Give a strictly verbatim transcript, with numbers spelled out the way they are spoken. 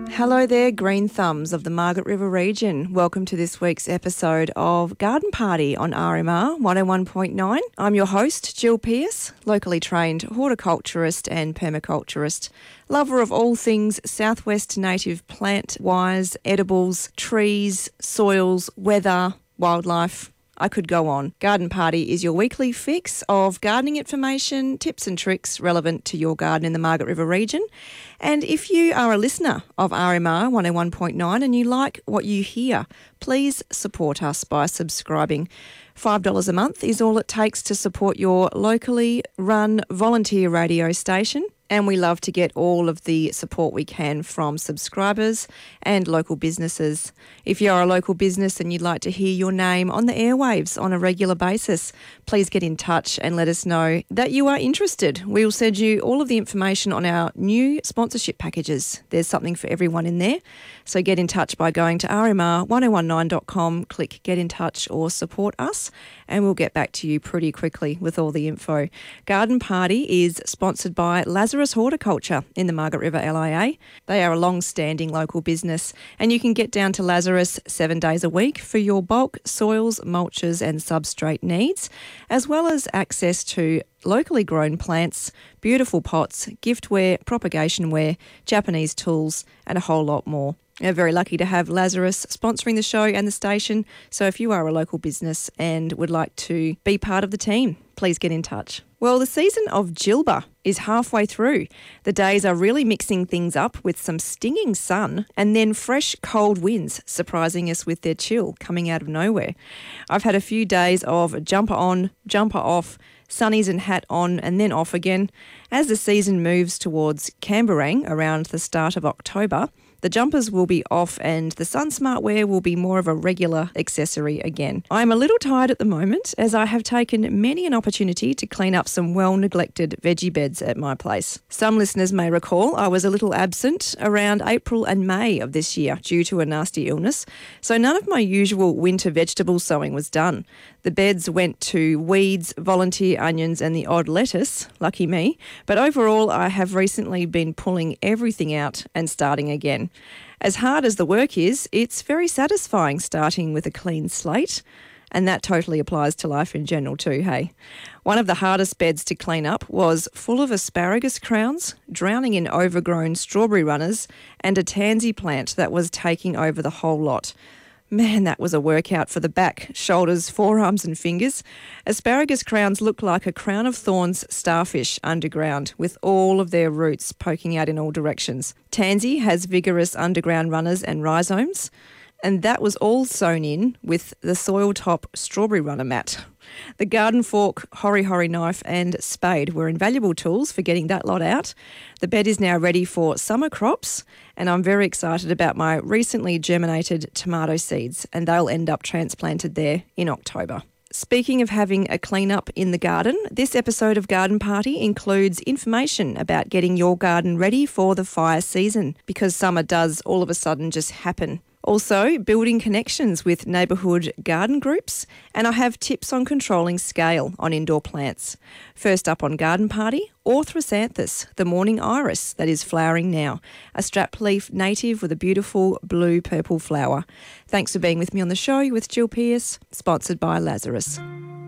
Hello there, green thumbs of the Margaret River region. Welcome to this week's episode of Garden Party on R M R one oh one point nine. I'm your host, Jill Pearce, locally trained horticulturist and permaculturist, lover of all things southwest native plant-wise, edibles, trees, soils, weather, wildlife. I could go on. Garden Party is your weekly fix of gardening information, tips and tricks relevant to your garden in the Margaret River region. And if you are a listener of R M R one oh one point nine and you like what you hear, please support us by subscribing. five dollars a month is all it takes to support your locally run volunteer radio station. And we love to get all of the support we can from subscribers and local businesses. If you are a local business and you'd like to hear your name on the airwaves on a regular basis, please get in touch and let us know that you are interested. We will send you all of the information on our new sponsorship packages. There's something for everyone in there. So get in touch by going to r m r one oh one nine dot com, click get in touch or support us, and we'll get back to you pretty quickly with all the info. Garden Party is sponsored by Lazarus Horticulture in the Margaret River L I A. They are a long-standing local business, and you can get down to Lazarus seven days a week for your bulk soils, mulches and substrate needs, as well as access to locally grown plants, beautiful pots, giftware, propagation ware, Japanese tools and a whole lot more. We're very lucky to have Lazarus sponsoring the show and the station, so if you are a local business and would like to be part of the team, please get in touch. Well, the season of Jilba is halfway through. The days are really mixing things up with some stinging sun and then fresh cold winds surprising us with their chill coming out of nowhere. I've had a few days of jumper on, jumper off, sunnies and hat on and then off again. As the season moves towards Camberang around the start of October, the jumpers will be off and the sun smart wear will be more of a regular accessory again. I'm a little tired at the moment as I have taken many an opportunity to clean up some well-neglected veggie beds at my place. Some listeners may recall I was a little absent around April and May of this year due to a nasty illness, so none of my usual winter vegetable sowing was done. The beds went to weeds, volunteer onions and the odd lettuce, lucky me, but overall I have recently been pulling everything out and starting again. As hard as the work is, it's very satisfying starting with a clean slate, and that totally applies to life in general too, hey. One of the hardest beds to clean up was full of asparagus crowns, drowning in overgrown strawberry runners and a tansy plant that was taking over the whole lot. Man, that was a workout for the back, shoulders, forearms and fingers. Asparagus crowns look like a crown of thorns starfish underground with all of their roots poking out in all directions. Tansy has vigorous underground runners and rhizomes, and that was all sewn in with the soil top strawberry runner mat. The garden fork, hori hori knife and spade were invaluable tools for getting that lot out. The bed is now ready for summer crops, and I'm very excited about my recently germinated tomato seeds, and they'll end up transplanted there in October. Speaking of having a clean up in the garden, this episode of Garden Party includes information about getting your garden ready for the fire season, because summer does all of a sudden just happen. Also, building connections with neighbourhood garden groups, and I have tips on controlling scale on indoor plants. First up on Garden Party, Orthrosanthus, the morning iris that is flowering now, a strap leaf native with a beautiful blue-purple flower. Thanks for being with me on the show with Jill Pearce, sponsored by Lazarus.